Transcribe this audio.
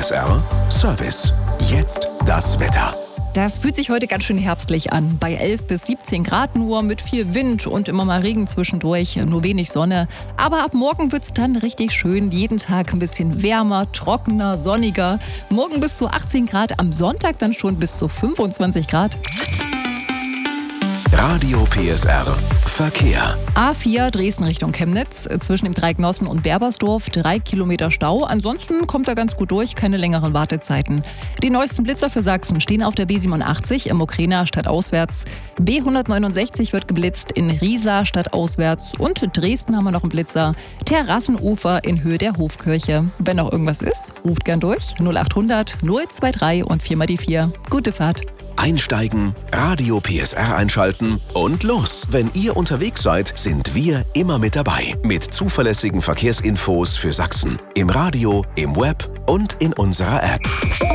PSR Service. Jetzt das Wetter. Das fühlt sich heute ganz schön herbstlich an. Bei 11 bis 17 Grad nur, mit viel Wind und immer mal Regen zwischendurch, nur wenig Sonne. Aber ab morgen wird's dann richtig schön. Jeden Tag ein bisschen wärmer, trockener, sonniger. Morgen bis zu 18 Grad, am Sonntag dann schon bis zu 25 Grad. Radio PSR Verkehr. A4 Dresden Richtung Chemnitz, zwischen dem Dreiecknossen und Berbersdorf 3 Kilometer Stau. Ansonsten kommt er ganz gut durch, keine längeren Wartezeiten. Die neuesten Blitzer für Sachsen stehen auf der B87 im Okrena stadtauswärts. B169 wird geblitzt in Riesa stadtauswärts und Dresden haben wir noch einen Blitzer. Terrassenufer in Höhe der Hofkirche. Wenn noch irgendwas ist, ruft gern durch 0800 023 und 4 mal die 4. Gute Fahrt. Einsteigen, Radio PSR einschalten und los. Wenn ihr unterwegs seid, sind wir immer mit dabei. Mit zuverlässigen Verkehrsinfos für Sachsen. Im Radio, im Web und in unserer App.